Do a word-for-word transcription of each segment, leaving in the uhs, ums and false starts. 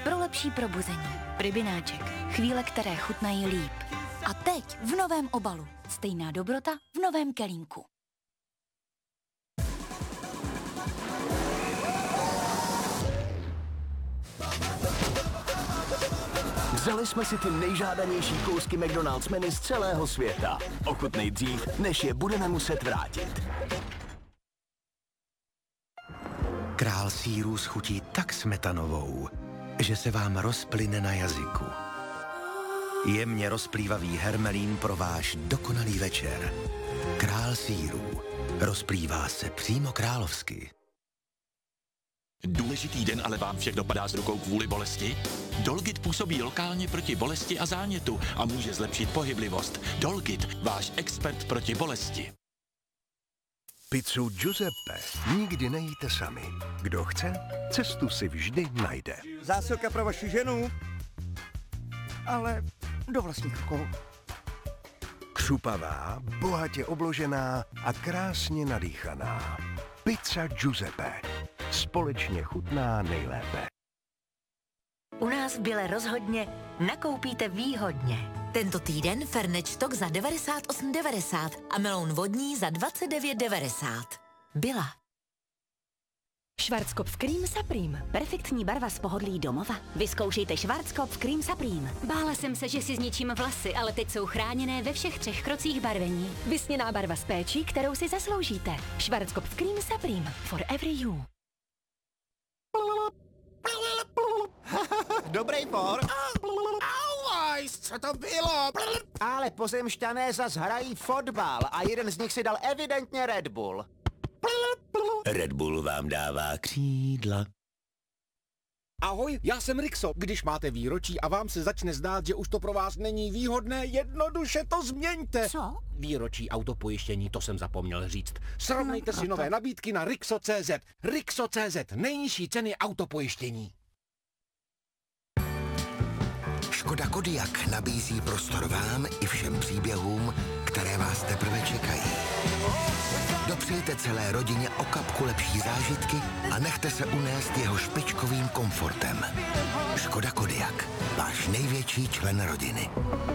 pro lepší probuzení. Pribináček. Chvíle, které chutnají líp. A teď v novém obalu. Stejná dobrota v novém kelímku. Vzali jsme si ty nejžádanější kousky McDonald's menu z celého světa. Ochutnej dřív, než je budeme muset vrátit. Král sýrů schutí tak smetanovou, že se vám rozplyne na jazyku. Jemně rozplývavý hermelín pro váš dokonalý večer. Král sýrů rozplývá se přímo královsky. Důležitý den ale vám všech dopadá z rukou kvůli bolesti? Dolgit působí lokálně proti bolesti a zánětu a může zlepšit pohyblivost. Dolgit, váš expert proti bolesti. Pizzu Giuseppe nikdy nejíte sami. Kdo chce, cestu si vždy najde. Zásilka pro vaši ženu, ale do vlastních rukou. Křupavá, bohatě obložená a krásně nadýchaná. Pizza Giuseppe. Společně chutná nejlépe. U nás v Bile rozhodně nakoupíte výhodně. Tento týden Fernet Stock za devadesát osm devadesát a meloun vodní za dvacet devět devadesát. Bila. Schwarzkopf Cream Supreme. Perfektní barva z pohodlí domova. Vyzkoušejte Schwarzkopf Cream Supreme. Bála jsem se, že si zničím vlasy, ale teď jsou chráněné ve všech třech krocích barvení. Vysněná barva z péčí, kterou si zasloužíte. Schwarzkopf Cream Supreme. For every you. Dobrý por. Auajs, co to bylo? Ale pozemšťané zas hrají fotbal a jeden z nich si dal evidentně Red Bull. Red Bull vám dává křídla. Ahoj, já jsem Rixo. Když máte výročí a vám se začne zdát, že už to pro vás není výhodné, jednoduše to změňte. Co? Výročí autopojištění, to jsem zapomněl říct. Srovnejte si nové nabídky na Rixo tečka cé zet. Rixo tečka cé zet, nejnižší ceny autopojištění. Škoda Kodiaq nabízí prostor vám i všem příběhům, které vás teprve čekají. Dopřejte celé rodině o kapku lepší zážitky a nechte se unést jeho špičkovým komfortem. Škoda Kodiaq, váš největší člen rodiny.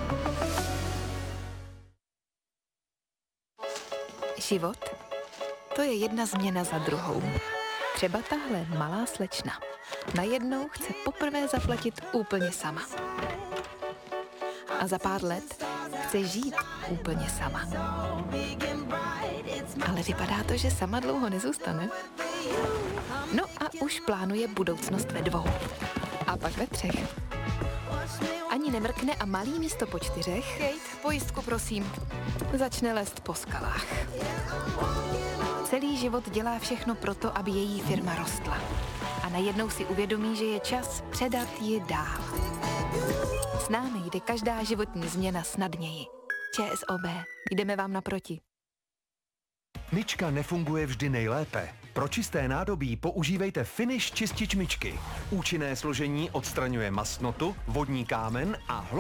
Život? To je jedna změna za druhou. Třeba tahle malá slečna. Najednou chce poprvé zaplatit úplně sama. A za pár let chce žít úplně sama. Ale vypadá to, že sama dlouho nezůstane. No a už plánuje budoucnost ve dvou. A pak ve třech. Ani nemrkne a malý místo po čtyřech, Kate, pojistku prosím, začne lézt po skalách. Celý život dělá všechno proto, aby její firma rostla. A najednou si uvědomí, že je čas předat ji dál. S námi jde každá životní změna snadněji. ČSOB, jdeme vám naproti. Myčka nefunguje vždy nejlépe. Pro čisté nádobí používejte Finish čistič myčky. Účinné složení odstraňuje mastnotu, vodní kámen a hlo